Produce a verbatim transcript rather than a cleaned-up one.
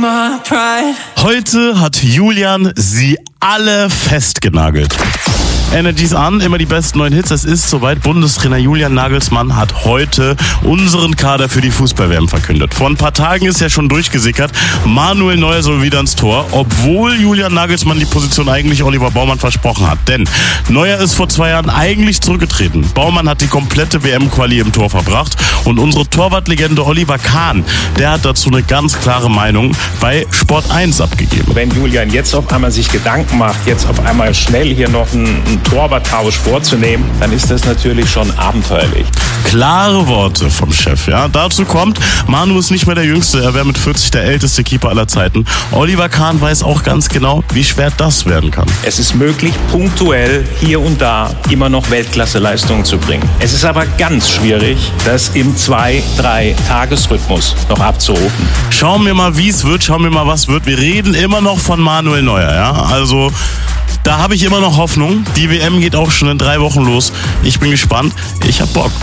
my pride. Heute hat Julian sie alle festgenagelt. Energy's an, immer die besten neuen Hits. Es ist soweit. Bundestrainer Julian Nagelsmann hat heute unseren Kader für die Fußball-W M verkündet. Vor ein paar Tagen ist ja schon durchgesickert, Manuel Neuer soll wieder ins Tor, obwohl Julian Nagelsmann die Position eigentlich Oliver Baumann versprochen hat. Denn Neuer ist vor zwei Jahren eigentlich zurückgetreten. Baumann hat die komplette W M-Quali im Tor verbracht und unsere Torwartlegende Oliver Kahn, der hat dazu eine ganz klare Meinung bei Sport eins abgegeben. Wenn Julian jetzt auf einmal sich Gedanken macht, jetzt auf einmal schnell hier noch einen, einen Torwarttausch vorzunehmen, dann ist das natürlich schon abenteuerlich. Klare Worte vom Chef, ja. Dazu kommt, Manu ist nicht mehr der Jüngste, er wäre mit vierzig der älteste Keeper aller Zeiten. Oliver Kahn weiß auch ganz genau, wie schwer das werden kann. Es ist möglich, punktuell hier und da immer noch Weltklasse-Leistungen zu bringen. Es ist aber ganz schwierig, das im zwei-, drei-Tages-Rhythmus noch abzurufen. Schauen wir mal, wie es wird, schauen wir mal, was wird. Wir reden immer noch von Manuel Neuer, ja. Also da habe ich immer noch Hoffnung. Die W M geht auch schon in drei Wochen los. Ich bin gespannt. Ich hab Bock.